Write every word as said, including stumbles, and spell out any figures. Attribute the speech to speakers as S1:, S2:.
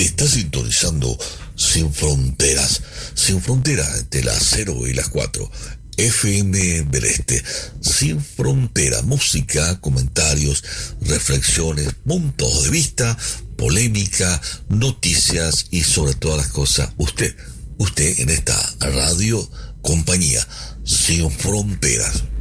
S1: Está sintonizando Sin Fronteras, Sin Fronteras entre las cero y las cuatro. F M del Este, Sin Frontera, música, comentarios, reflexiones, puntos de vista, polémica, noticias y sobre todas las cosas, usted, usted en esta radio compañía, Sin Fronteras.